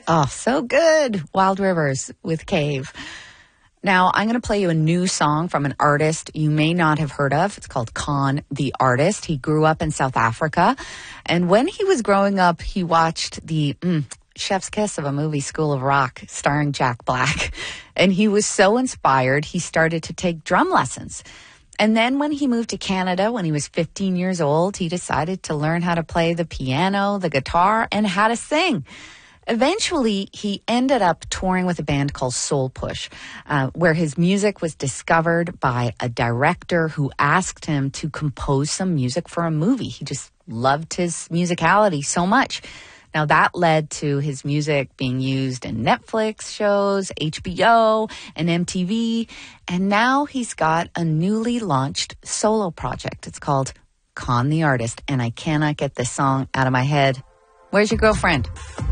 Oh, so good. Wild Rivers with Cave. Now, I'm going to play you a new song from an artist you may not have heard of. It's called Khan the Artist. He grew up in South Africa. And when he was growing up, he watched the chef's kiss of a movie, School of Rock, starring Jack Black. And he was so inspired, he started to take drum lessons. And then when he moved to Canada, when he was 15 years old, he decided to learn how to play the piano, the guitar, and how to sing. Eventually, he ended up touring with a band called Soul Push, where his music was discovered by a director who asked him to compose some music for a movie. He just loved his musicality so much. Now, that led to his music being used in Netflix shows, HBO, and MTV. And now he's got a newly launched solo project. It's called Khan the Artist, and I cannot get this song out of my head. Where's your girlfriend?